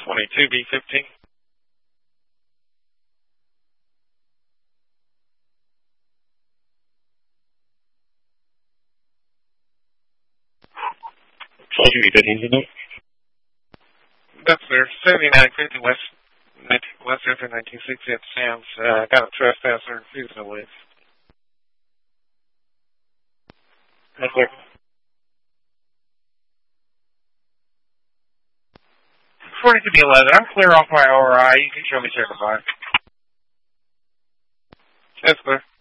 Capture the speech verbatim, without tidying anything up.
twenty-two B fifteen. twenty-two B fifteen, is it? That's there. seventy-nine fifty West, West Central nineteen sixty at Sam's. Uh, got a trespasser refusing to leave. That's clear. forty-two B eleven, I'm clear off my O R I. You can show me check the line. That's clear.